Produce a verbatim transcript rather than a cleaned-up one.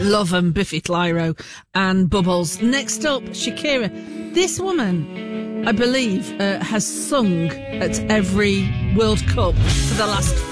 Love 'em, Biffy Clyro and Bubbles. Next up, Shakira. This woman, I believe, uh, has sung at every World Cup for the last